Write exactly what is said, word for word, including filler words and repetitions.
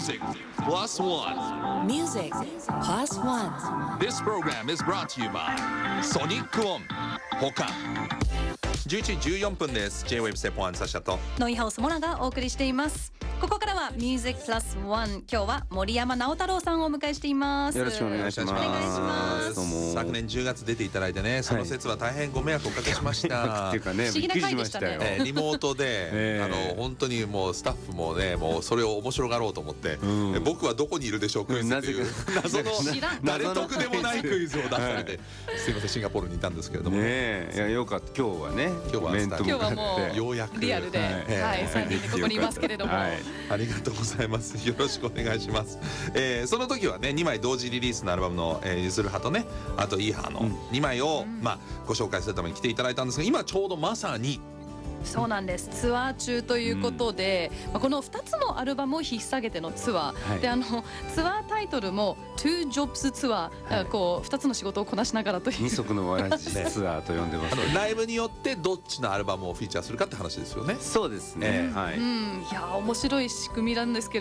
Music Plus One. Music Plus One. This program is brought to you by Sonic On 他。 じゅういちじじゅうよんぷんです。 J-Wave ステップワンサシャとノイハウスモナがお送りしています。ここからは Music Plus One。今日は森山直太朗さんをお迎えしています。 よろしくお願いします。 お願いします。 どうも。 昨年じゅうがつ出ていただいてね、その説は大変ご迷惑をおかけしました、 っていうかね、 不思議な回でしたねびっくりしましたよ。 えーリモートで、 えーあの本当にもうスタッフもね、もうそれを面白がろうと思って、 うんえ僕はどこにいるでしょうクイズっていう謎の知らん誰得でもないクイズを出されて、すいませんシンガポールにいたんですけれども、 ねえ、いやよかった今日はね、 今日は面と向かって今日はもうようやくリアルで、 はいはい、さんにんでここにいますけれども、 はいありがとうございます。よろしくお願いします。えーその時はねにまい同時リリースのアルバムの、えー、ゆずる派とね、あとイーハーのにまいを、まあ、ご紹介するために来ていただいたんですが、今ちょうどまさにそうなんです。ツアー中ということで、まあ、このふたつのアルバムを引っ提げてのツアー、 はいであのツアータイトルも Two Jobs ツアー、 はいこうふたつの仕事をこなしながらという二足のわらじツアーと呼んでます。 あのライブによってどっちのアルバムをフィーチャーするかって話ですよね。 そうですね、 ええはい。 うん、いや面白い仕組みなんですけれども